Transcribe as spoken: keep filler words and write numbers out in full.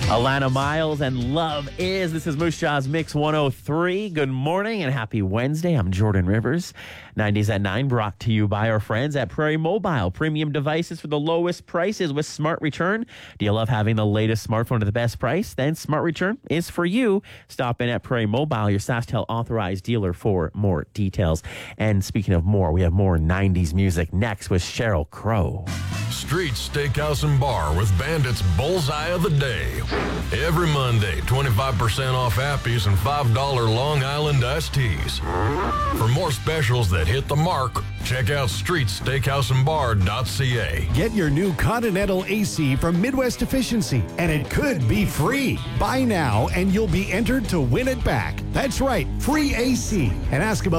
Alana Miles and Love Is. This is Moose Jaw's Mix one oh three. Good morning and happy Wednesday. I'm Jordan Rivers. nineties at nine brought to you by our friends at Prairie Mobile. Premium devices for the lowest prices with Smart Return. Do you love having the latest smartphone at the best price? Then Smart Return is for you. Stop in at Prairie Mobile, your SaskTel authorized dealer, for more details. And speaking of more, we have more nineties music next with Sheryl Crow. Street Steakhouse and Bar with Bandit's Bullseye of the Day. Every Monday, twenty-five percent off Appies and five dollars Long Island iced teas. For more specials that hit the mark, check out street steakhouse and bar dot c a. Get your new Continental A C from Midwest Efficiency, and it could be free. Buy now, and you'll be entered to win it back. That's right, free A C. And ask about